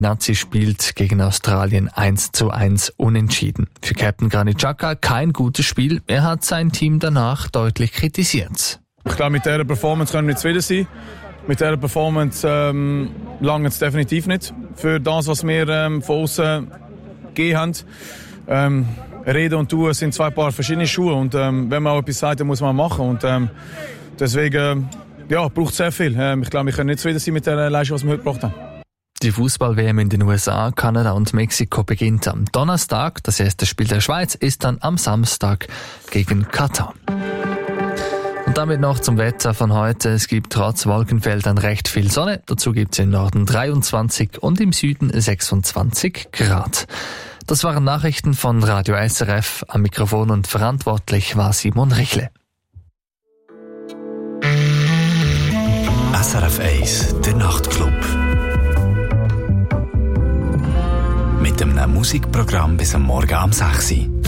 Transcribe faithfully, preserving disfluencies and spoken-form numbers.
Nazi spielt gegen Australien eins zu eins unentschieden. Für Captain Granit Xhaka kein gutes Spiel. Er hat sein Team danach deutlich kritisiert. Ich glaube, mit dieser Performance können wir nicht zufrieden sein. Mit dieser Performance ähm, langt es definitiv nicht für das, was wir ähm, von außen gegeben haben. Ähm, Reden und Tun sind zwei Paar verschiedene Schuhe und ähm, wenn man auch etwas sagt, dann muss man machen. Und ähm, deswegen ja, braucht es sehr viel. Ähm, ich glaube, wir können nicht zufrieden sein mit der Leistung, was wir heute gebracht haben. Die Fußball-W M in den U S A, Kanada und Mexiko beginnt am Donnerstag. Das erste Spiel der Schweiz ist dann am Samstag gegen Katar. Und damit noch zum Wetter von heute. Es gibt trotz Wolkenfeldern recht viel Sonne. Dazu gibt es im Norden dreiundzwanzig und im Süden sechsundzwanzig Grad. Das waren Nachrichten von Radio S R F. Am Mikrofon und verantwortlich war Simon Richle. S R F eins, der Nachtclub. Mit einem Musikprogramm bis am Morgen um sechs Uhr.